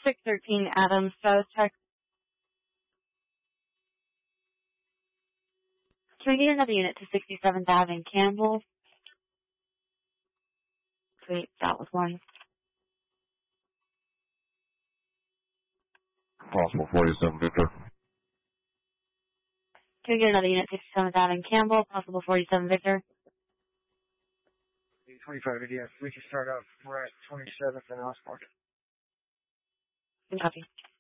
613 Adams, South Texas. Can we get another unit to 67th Ave in Campbell? Sweet, that was one. Possible 47 Victor. Can we get another unit to 67th Ave in Campbell? Possible 47 Victor. 25 yes. We can start off right 27th and Osborne. Copy.